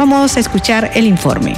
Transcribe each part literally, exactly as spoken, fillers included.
Vamos a escuchar el informe.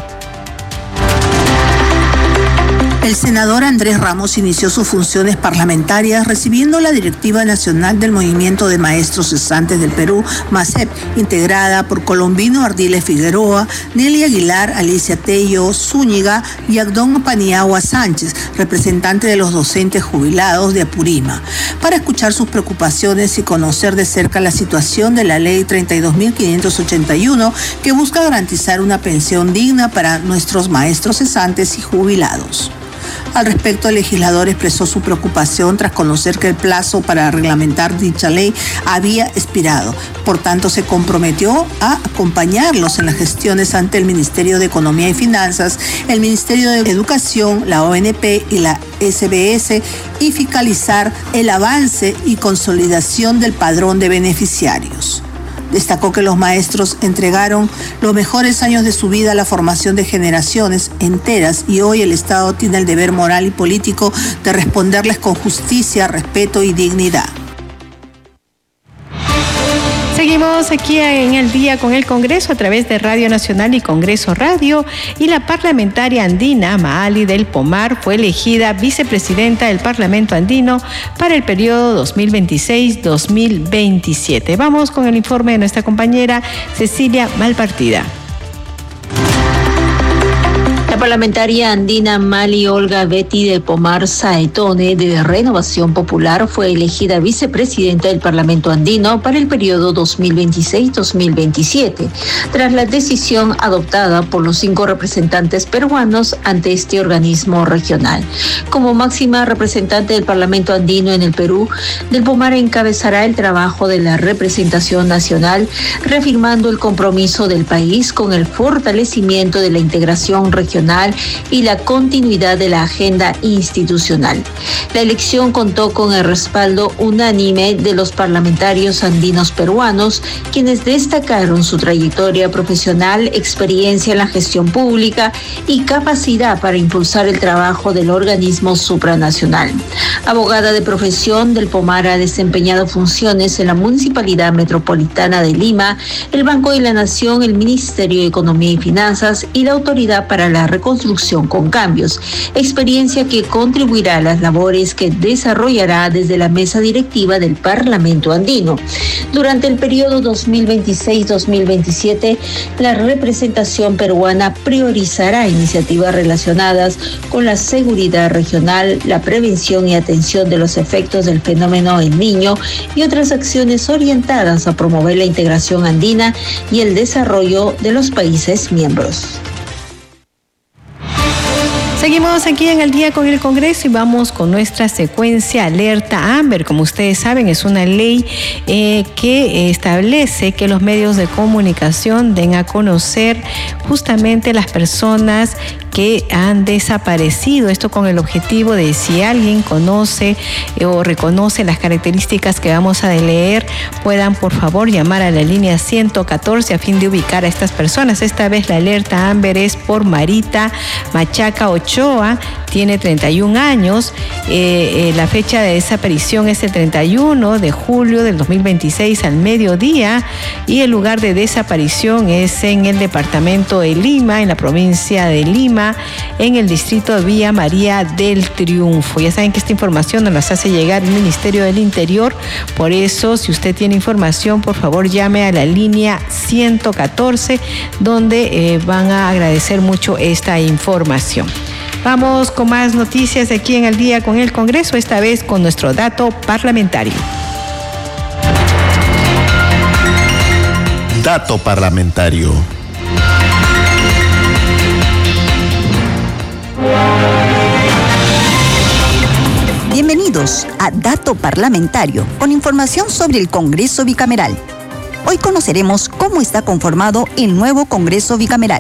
El senador Andrés Ramos inició sus funciones parlamentarias recibiendo la Directiva Nacional del Movimiento de Maestros Cesantes del Perú, MACEP, integrada por Colombino Ardiles Figueroa, Nelly Aguilar, Alicia Tello Zúñiga y Agdón Paniagua Sánchez, representante de los docentes jubilados de Apurima, para escuchar sus preocupaciones y conocer de cerca la situación de la Ley treinta y dos mil quinientos ochenta y uno, que busca garantizar una pensión digna para nuestros maestros cesantes y jubilados. Al respecto, el legislador expresó su preocupación tras conocer que el plazo para reglamentar dicha ley había expirado. Por tanto, se comprometió a acompañarlos en las gestiones ante el Ministerio de Economía y Finanzas, el Ministerio de Educación, la O N P y la S B S y fiscalizar el avance y consolidación del padrón de beneficiarios. Destacó que los maestros entregaron los mejores años de su vida a la formación de generaciones enteras y hoy el Estado tiene el deber moral y político de responderles con justicia, respeto y dignidad. Seguimos aquí en el día con el Congreso a través de Radio Nacional y Congreso Radio, y la parlamentaria andina Maali del Pomar fue elegida vicepresidenta del Parlamento andino para el periodo dos mil veintiséis a dos mil veintisiete. Vamos con el informe de nuestra compañera Cecilia Malpartida. La parlamentaria andina Maali Olga Betty del Pomar Saetone, de Renovación Popular, fue elegida vicepresidenta del Parlamento andino para el periodo dos mil veintiséis a dos mil veintisiete, tras la decisión adoptada por los cinco representantes peruanos ante este organismo regional. Como máxima representante del Parlamento andino en el Perú, del Pomar encabezará el trabajo de la representación nacional, reafirmando el compromiso del país con el fortalecimiento de la integración regional y la continuidad de la agenda institucional. La elección contó con el respaldo unánime de los parlamentarios andinos peruanos, quienes destacaron su trayectoria profesional, experiencia en la gestión pública y capacidad para impulsar el trabajo del organismo supranacional. Abogada de profesión, del Pomar ha desempeñado funciones en la Municipalidad Metropolitana de Lima, el Banco de la Nación, el Ministerio de Economía y Finanzas y la Autoridad para la Reconstrucción con Cambios, experiencia que contribuirá a las labores que desarrollará desde la mesa directiva del Parlamento andino. Durante el periodo dos mil veintiséis a dos mil veintisiete, la representación peruana priorizará iniciativas relacionadas con la seguridad regional, la prevención y atención de los efectos del fenómeno El Niño y otras acciones orientadas a promover la integración andina y el desarrollo de los países miembros. Seguimos aquí en el día con el Congreso y vamos con nuestra secuencia Alerta Amber. Como ustedes saben, es una ley eh, que establece que los medios de comunicación den a conocer justamente las personas que han desaparecido. Esto con el objetivo de, si alguien conoce eh, o reconoce las características que vamos a leer, puedan por favor llamar a la línea ciento catorce a fin de ubicar a estas personas. Esta vez la alerta Amber es por Marita Machaca Ochoa, tiene treinta y un años, eh, eh, la fecha de desaparición es el treinta y uno de julio del dos mil veintiséis al mediodía y el lugar de desaparición es en el departamento de Lima, en la provincia de Lima, en el distrito de Villa María del Triunfo. Ya saben que esta información nos la hace llegar el Ministerio del Interior, por eso si usted tiene información, por favor llame a la línea ciento catorce, donde eh, van a agradecer mucho esta información. Vamos con más noticias aquí en el día con el Congreso, esta vez con nuestro dato parlamentario. Dato parlamentario. Bienvenidos a Dato Parlamentario, con información sobre el Congreso Bicameral. Hoy conoceremos cómo está conformado el nuevo Congreso Bicameral.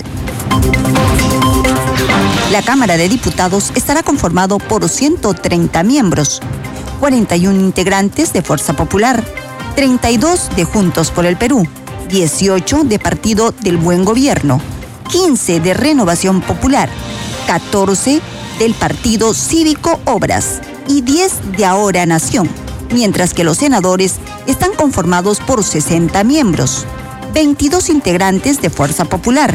La Cámara de Diputados estará conformado por ciento treinta miembros, cuarenta y uno integrantes de Fuerza Popular, treinta y dos de Juntos por el Perú, dieciocho de Partido del Buen Gobierno, quince de Renovación Popular, catorce del Partido Cívico Obras y diez de Ahora Nación, mientras que los senadores están conformados por sesenta miembros, veintidós integrantes de Fuerza Popular,